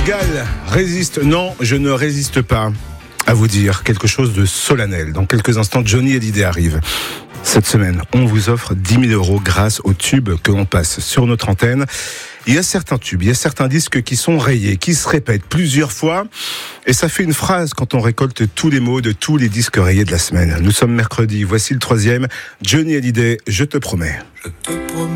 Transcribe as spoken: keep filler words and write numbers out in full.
Pigalle, résiste. Non, je ne résiste pas à vous dire quelque chose de solennel. Dans quelques instants, Johnny Hallyday arrive. Cette semaine, on vous offre dix mille euros grâce aux tubes que l'on passe sur notre antenne. Il y a certains tubes, il y a certains disques qui sont rayés, qui se répètent plusieurs fois. Et ça fait une phrase quand on récolte tous les mots de tous les disques rayés de la semaine. Nous sommes mercredi, voici le troisième. Johnny Hallyday, je te promets. Je te promets.